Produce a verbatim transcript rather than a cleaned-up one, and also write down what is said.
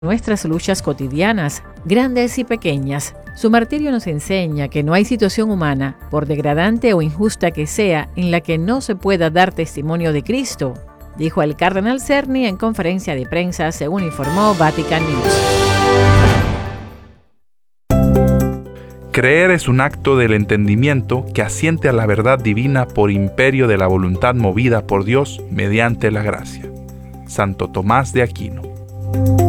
nuestras luchas cotidianas, grandes y pequeñas. Su martirio nos enseña que no hay situación humana, por degradante o injusta que sea, en la que no se pueda dar testimonio de Cristo, dijo el cardenal Cerny en conferencia de prensa, según informó Vatican News. Creer es un acto del entendimiento que asiente a la verdad divina por imperio de la voluntad movida por Dios mediante la gracia. Santo Tomás de Aquino.